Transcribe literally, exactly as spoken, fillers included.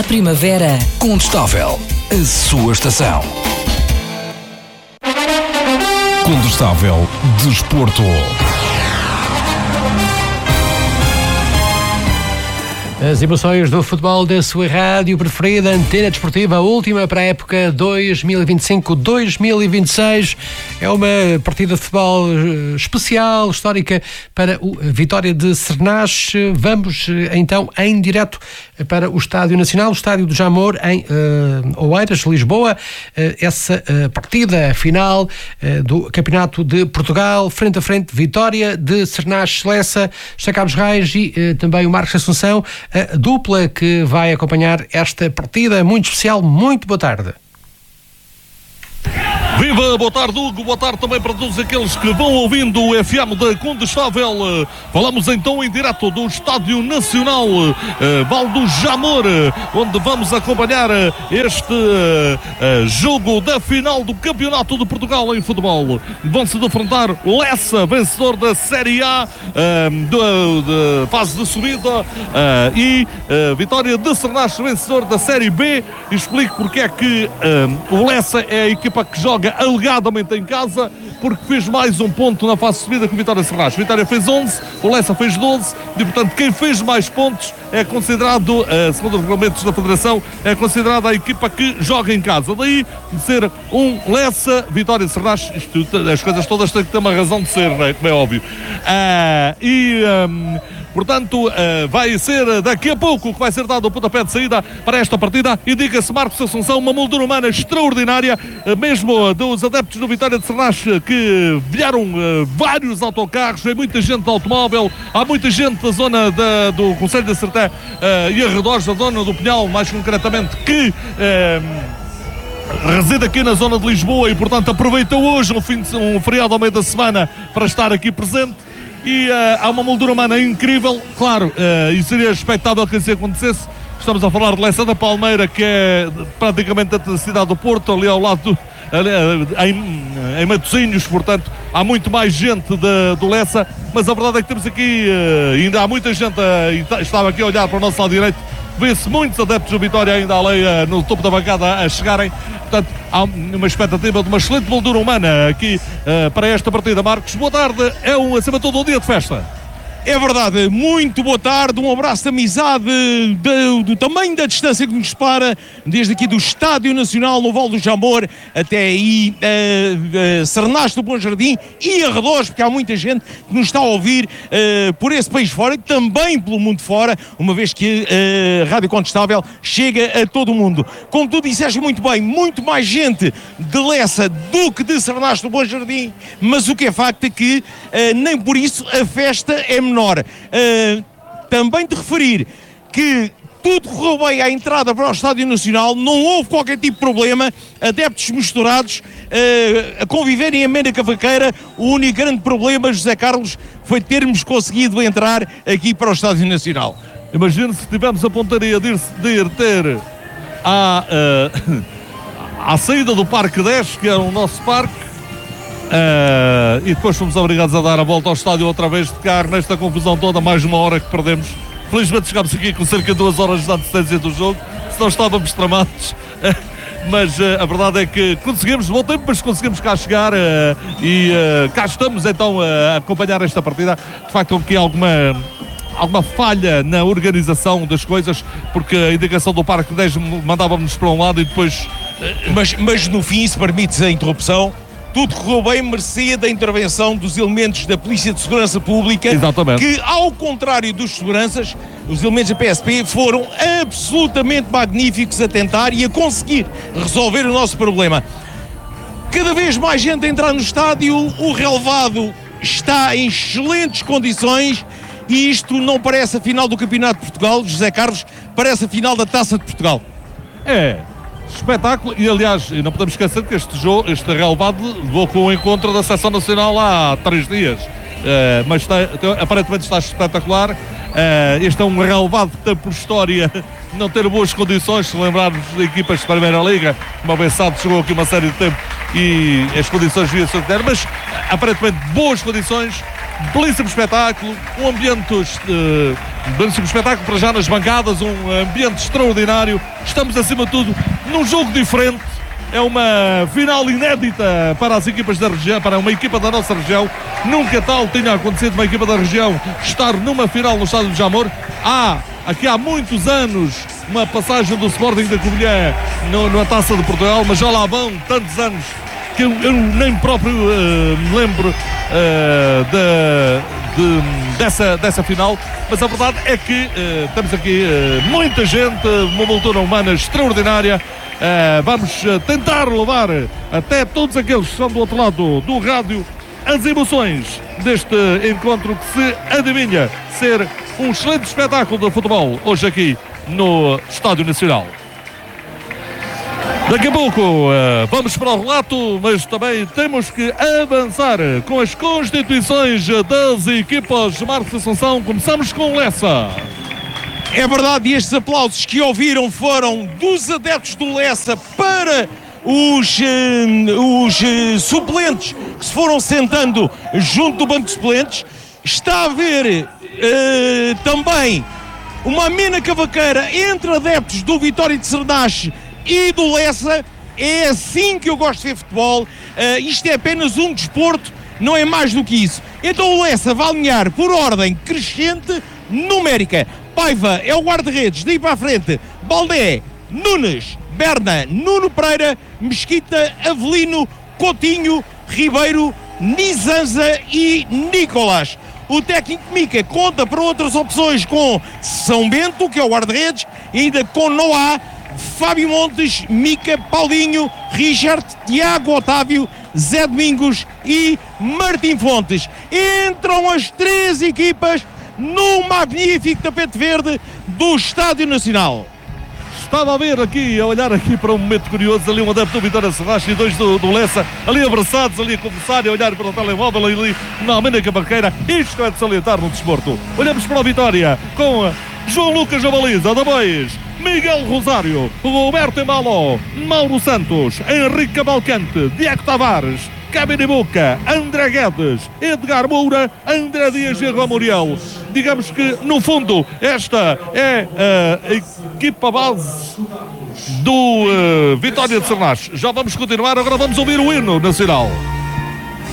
primavera. Condestável, a sua estação. Condestável Desporto. As emoções do futebol da sua rádio preferida, Antena Desportiva, a última para a época dois mil e vinte e cinco dois mil e vinte e seis. É uma partida de futebol especial, histórica, para o Vitória de Sernás. Vamos então em direto para o Estádio Nacional, o Estádio do Jamor, em uh, Oeiras, Lisboa. Uh, essa uh, partida final uh, do Campeonato de Portugal, frente a frente, Vitória de Sernás, Lessa, José Carlos Reis e uh, também o Marcos Assunção. A dupla que vai acompanhar esta partida muito especial. Muito boa tarde. Viva, boa tarde Hugo, boa tarde também para todos aqueles que vão ouvindo o F M da Condestável. Falamos então em direto do Estádio Nacional uh, Val do Jamor, onde vamos acompanhar este uh, jogo da final do Campeonato de Portugal em futebol. Vão-se defrontar Lessa, vencedor da Série A, uh, da fase de subida, uh, e uh, Vitória de Sernás, vencedor da Série B. Explico porque é que uh, o Lessa é a equipa que joga alegadamente em casa, porque fez mais um ponto na fase de subida que o Vitória Sernás. Vitória fez onze, o Lessa fez doze, e portanto quem fez mais pontos é considerado, segundo os regulamentos da Federação, é considerada a equipa que joga em casa. Daí de ser um Lessa, Vitória Sernás, isto, as coisas todas têm que ter uma razão de ser, não é? Como é óbvio. Ah, e... Um, Portanto, uh, vai ser daqui a pouco que vai ser dado o pontapé de saída para esta partida. E diga-se, Marcos Assunção, uma moldura humana extraordinária, uh, mesmo dos adeptos do Vitória de Sernás, que vieram uh, vários autocarros, vem muita gente de automóvel, há muita gente da zona da, do Conselho de Sertã uh, e arredores da zona do Pinhal, mais concretamente, que... Uh, reside aqui na zona de Lisboa e, portanto, aproveita hoje um, fim de, um feriado ao meio da semana para estar aqui presente. E uh, há uma moldura humana incrível, claro, uh, e seria expectável que isso acontecesse. Estamos a falar de Lessa da Palmeira, que é praticamente da cidade do Porto, ali ao lado do, ali, em, em Matosinhos, portanto há muito mais gente de, do Lessa, mas a verdade é que temos aqui, uh, ainda há muita gente, uh, estava aqui a olhar para o nosso lado direito, vê-se muitos adeptos do Vitória ainda ali uh, no topo da bancada a chegarem. Portanto, há uma expectativa de uma excelente moldura humana aqui uh, para esta partida. Marcos, boa tarde. É um, acima de todo, um dia de festa. É verdade, muito boa tarde, um abraço de amizade do, do tamanho da distância que nos separa, desde aqui do Estádio Nacional no Val do Jamor até aí uh, uh, Sernás do Bom Jardim e arredores, porque há muita gente que nos está a ouvir uh, por esse país fora e também pelo mundo fora, uma vez que a uh, Rádio Condestável chega a todo o mundo. Como tu disseste muito bem, muito mais gente de Lessa do que de Sernás do Bom Jardim, mas o que é facto é que uh, nem por isso a festa é menor. Uh, também de referir que tudo correu bem à entrada para o Estádio Nacional, não houve qualquer tipo de problema, adeptos misturados, uh, a conviverem em amena cavaqueira. O único grande problema, José Carlos, foi termos conseguido entrar aqui para o Estádio Nacional. Imagino se tivemos a pontaria de ir, de ir ter à, uh, à saída do Parque dez, que era o nosso parque, Uh, e depois fomos obrigados a dar a volta ao estádio outra vez de carro, nesta confusão toda, mais uma hora que perdemos. Felizmente chegámos aqui com cerca de duas horas de antecedência do jogo, senão estávamos tramados. Uh, mas uh, a verdade é que conseguimos, bom tempo, mas conseguimos cá chegar, uh, e uh, cá estamos então uh, a acompanhar esta partida. De facto, aqui alguma... alguma falha na organização das coisas, porque a indicação do Parque dez mandava-nos para um lado e depois... Uh, mas, mas no fim, se permites a interrupção, tudo correu bem, mercê da intervenção dos elementos da Polícia de Segurança Pública. Exatamente. Que, ao contrário dos seguranças, os elementos da P S P foram absolutamente magníficos a tentar e a conseguir resolver o nosso problema. Cada vez mais gente a entrar no estádio, o relevado está em excelentes condições e isto não parece a final do Campeonato de Portugal, José Carlos, parece a final da Taça de Portugal. É... espetáculo, e aliás, não podemos esquecer que este jogo, este relevado levou com o encontro da Seleção Nacional há três dias, uh, mas está, aparentemente está espetacular. Uh, este é um relevado que tem por história não ter boas condições. Se lembrarmos de equipas de Primeira Liga, uma vez sabe, jogou aqui uma série de tempo e as condições deviam ser, mas aparentemente boas condições. belíssimo espetáculo, um ambiente uh, belíssimo espetáculo para já nas bancadas, um ambiente extraordinário. Estamos acima de tudo num jogo diferente. É uma final inédita para as equipas da região, para uma equipa da nossa região. Nunca tal tinha acontecido uma equipa da região estar numa final no Estádio do Jamor. Há, aqui há muitos anos, uma passagem do Sporting da Covilhã no, na Taça de Portugal, mas já lá vão tantos anos que eu, eu nem próprio uh, me lembro uh, de, de, dessa, dessa final. Mas a verdade é que uh, temos aqui uh, muita gente, uma cultura humana extraordinária. Uh, vamos uh, tentar levar até todos aqueles que estão do outro lado do, do rádio as emoções deste encontro que se adivinha ser um excelente espetáculo de futebol hoje aqui no Estádio Nacional. Daqui a pouco uh, vamos para o relato, mas também temos que avançar com as constituições das equipas de Marcos Assunção. Começamos com Lessa. É verdade, e estes aplausos que ouviram foram dos adeptos do Lessa para os, uh, os uh, suplentes que se foram sentando junto do banco de suplentes. Está a haver uh, também uma amena cavaqueira entre adeptos do Vitória de Cernache e do Lessa. É assim que eu gosto de ver futebol. Uh, isto é apenas um desporto, não é mais do que isso. Então o Lessa vai alinhar por ordem crescente numérica. Paiva é o guarda-redes, daí para a frente Baldé, Nunes, Berna, Nuno Pereira, Mesquita, Avelino, Coutinho, Ribeiro, Nizanza e Nicolás. O técnico Mica conta para outras opções com São Bento, que é o guarda-redes, e ainda com Noá, Fábio Montes, Mica, Paulinho, Richard, Tiago Otávio, Zé Domingos e Martim Fontes. Entram as três equipas num magnífico tapete verde do Estádio Nacional. Estava a ver aqui, a olhar aqui para um momento curioso, ali um adepto do Vitória Serrache e dois do, do Lessa, ali abraçados, ali a conversar e a olhar para o telemóvel, ali na amena cavaqueira. Isto é de salientar no desporto. Olhamos para a Vitória com João Lucas na baliza, depois Miguel Rosário, Roberto Embalo, Mauro Santos, Henrique Cavalcante, Diego Tavares, Cabine Boca, André Guedes, Edgar Moura, André Dias e Juan Muriel. Digamos que, no fundo, esta é a equipa base do uh, Vitória de Cernache. Já vamos continuar, agora vamos ouvir o hino nacional.